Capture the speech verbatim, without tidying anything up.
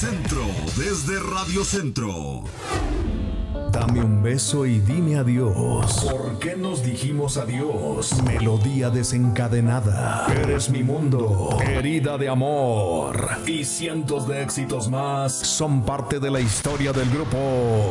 Centro, desde Radio Centro. Dame un beso y dime adiós. ¿Por qué nos dijimos adiós? Melodía desencadenada. Eres mi mundo. Herida de amor. Y cientos de éxitos más son parte de la historia del grupo